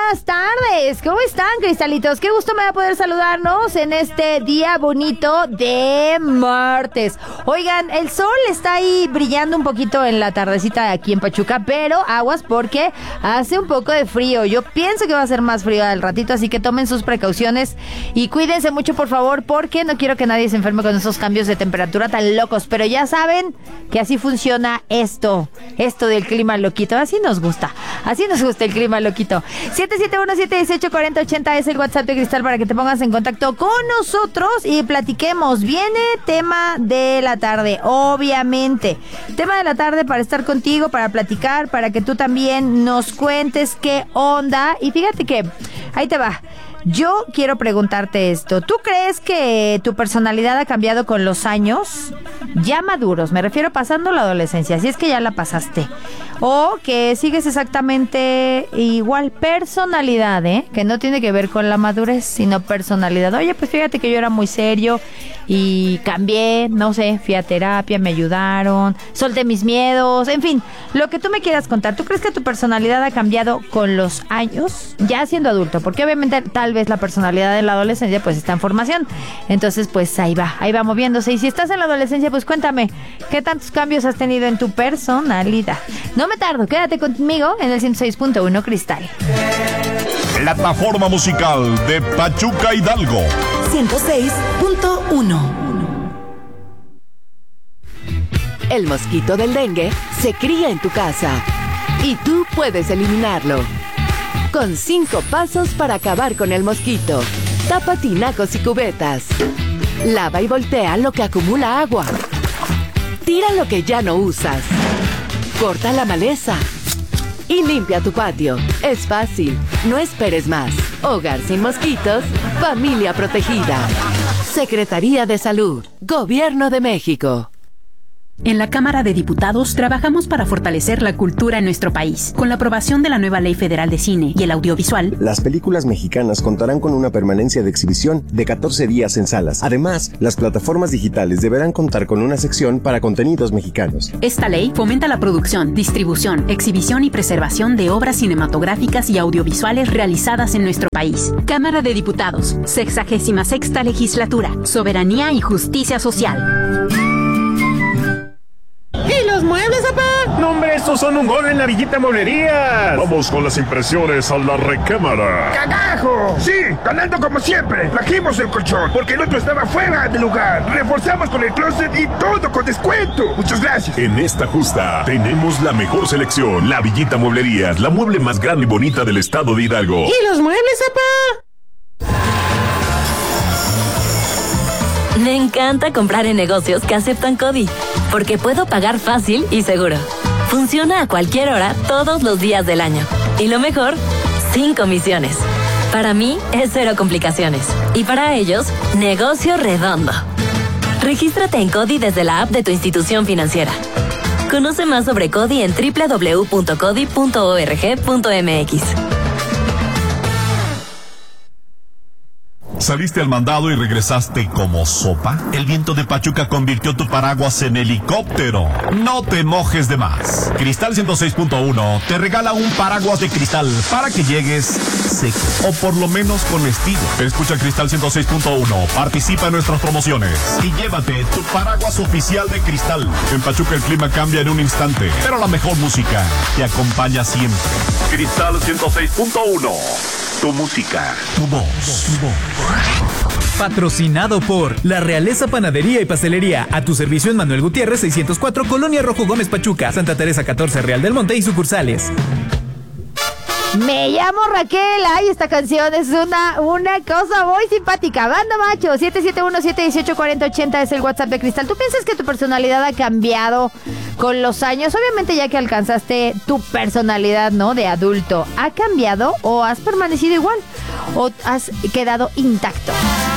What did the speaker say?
buenas tardes. ¿Cómo están, cristalitos? Qué gusto me va a poder saludarnos en este día bonito de martes. Oigan, el sol está ahí brillando un poquito en la tardecita de aquí en Pachuca, pero aguas porque hace un poco de frío. Yo pienso que va a ser más frío al ratito, así que tomen sus precauciones y cuídense mucho, por favor, porque no quiero que nadie se enferme con esos cambios de temperatura tan locos. Pero ya saben que así funciona esto del clima loquito. Así nos gusta el clima loquito. 771-718-4080 es el WhatsApp de Cristal para que te pongas en contacto con nosotros y platiquemos. Viene tema de la tarde, obviamente. Tema de la tarde para estar contigo, para platicar, para que tú también nos cuentes qué onda. Y fíjate que, ahí te va. Yo quiero preguntarte esto. ¿Tú crees que tu personalidad ha cambiado con los años? Ya maduros, me refiero pasando la adolescencia, si es que ya la pasaste. O que sigues exactamente igual. Personalidad, que no tiene que ver con la madurez, sino personalidad. Oye, pues fíjate que yo era muy serio y cambié, no sé, fui a terapia, me ayudaron, solté mis miedos, en fin, lo que tú me quieras contar. ¿Tú crees que tu personalidad ha cambiado con los años, ya siendo adulto? Porque obviamente tal vez la personalidad de la adolescencia pues está en formación. Entonces pues ahí va moviéndose. Y si estás en la adolescencia, pues cuéntame, ¿qué tantos cambios has tenido en tu personalidad? No me tardo, quédate conmigo en el 106.1 Cristal. Plataforma musical de Pachuca Hidalgo. 106.1. El mosquito del dengue se cría en tu casa y tú puedes eliminarlo. Con 5 pasos para acabar con el mosquito. Tapa tinacos y cubetas. Lava y voltea lo que acumula agua. Tira lo que ya no usas. Corta la maleza. Y limpia tu patio. Es fácil. No esperes más. Hogar sin mosquitos. Familia protegida. Secretaría de Salud. Gobierno de México. En la Cámara de Diputados trabajamos para fortalecer la cultura en nuestro país. Con la aprobación de la nueva Ley Federal de Cine y el Audiovisual, las películas mexicanas contarán con una permanencia de exhibición de 14 días en salas. Además, las plataformas digitales deberán contar con una sección para contenidos mexicanos. Esta ley fomenta la producción, distribución, exhibición y preservación de obras cinematográficas y audiovisuales realizadas en nuestro país. Cámara de Diputados, 66ª Legislatura, Soberanía y Justicia Social. ¿Y los muebles, papá? No, hombre, estos son un gol en la Villita Mueblerías. Vamos con las impresiones a la recámara. ¡Cagajo! Sí, ganando como siempre. Trajimos el colchón porque el otro estaba fuera de lugar. Reforzamos con el closet y todo con descuento. Muchas gracias. En esta justa tenemos la mejor selección. La Villita Mueblerías, la mueble más grande y bonita del estado de Hidalgo. ¿Y los muebles, papá? Me encanta comprar en negocios que aceptan CODI, porque puedo pagar fácil y seguro. Funciona a cualquier hora, todos los días del año. Y lo mejor, sin comisiones. Para mí, es 0 complicaciones. Y para ellos, negocio redondo. Regístrate en CODI desde la app de tu institución financiera. Conoce más sobre CODI en www.codi.org.mx. ¿Saliste al mandado y regresaste como sopa? El viento de Pachuca convirtió tu paraguas en helicóptero. No te mojes de más. Cristal 106.1 te regala un paraguas de cristal para que llegues seco, o por lo menos con estilo. Escucha Cristal 106.1, participa en nuestras promociones y llévate tu paraguas oficial de Cristal. En Pachuca el clima cambia en un instante, pero la mejor música te acompaña siempre. Cristal 106.1. Tu música, tu voz. Patrocinado por La Realeza Panadería y Pastelería. A tu servicio en Manuel Gutiérrez 604, Colonia Rojo Gómez Pachuca, Santa Teresa 14, Real del Monte y sucursales. Me llamo Raquel. Ay, esta canción es una cosa muy simpática. Banda macho, 771-718-4080 es el WhatsApp de Cristal. ¿Tú piensas que tu personalidad ha cambiado con los años? Obviamente ya que alcanzaste tu personalidad, ¿no?, de adulto. ¿Ha cambiado o has permanecido igual? ¿O has quedado intacto?